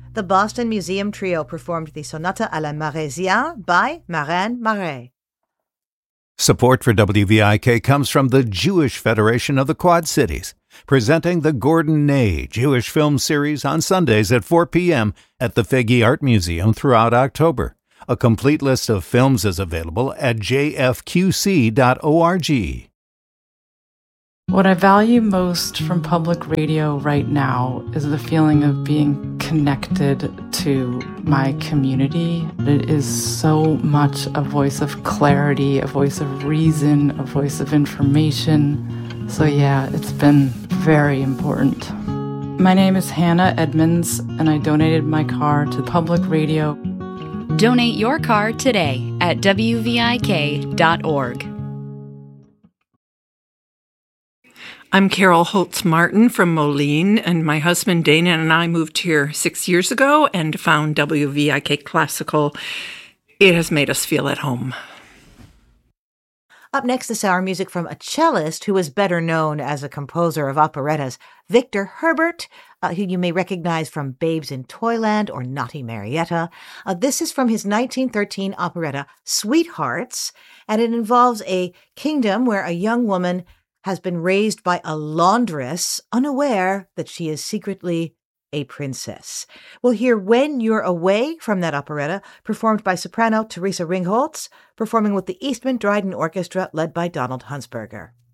The Boston Museum Trio performed the Sonata à la Maraisienne by Marin Marais. Support for WVIK comes from the Jewish Federation of the Quad Cities, presenting the Gordon Ney Jewish Film Series on Sundays at 4 p.m. at the Figge Art Museum throughout October. A complete list of films is available at jfqc.org. What I value most from public radio right now is the feeling of being connected to my community. It is so much a voice of clarity, a voice of reason, a voice of information. So yeah, it's been very important. My name is Hannah Edmonds, and I donated my car to public radio. Donate your car today at wvik.org. I'm Carol Holtz-Martin from Moline, and my husband Dana and I moved here 6 years ago and found WVIK Classical. It has made us feel at home. Up next this hour, music from a cellist who is better known as a composer of operettas, Victor Herbert, who you may recognize from Babes in Toyland or Naughty Marietta. This is from his 1913 operetta, Sweethearts, and it involves a kingdom where a young woman has been raised by a laundress, unaware that she is secretly a princess. We'll hear When You're Away from that operetta, performed by soprano Teresa Ringholz, performing with the Eastman Dryden Orchestra led by Donald Hunsberger.